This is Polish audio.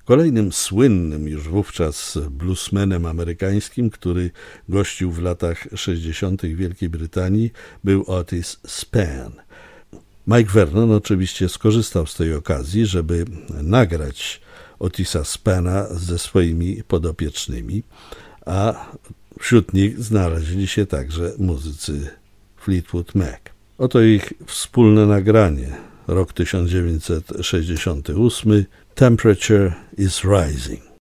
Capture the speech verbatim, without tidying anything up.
Kolejnym słynnym już wówczas bluesmanem amerykańskim, który gościł w latach sześćdziesiątych w Wielkiej Brytanii, był Otis Spann. Mike Vernon oczywiście skorzystał z tej okazji, żeby nagrać Otisa Spanna ze swoimi podopiecznymi, a wśród nich znaleźli się także muzycy Fleetwood Mac. Oto ich wspólne nagranie, rok tysiąc dziewięćset sześćdziesiąty ósmy, Temperature is Rising.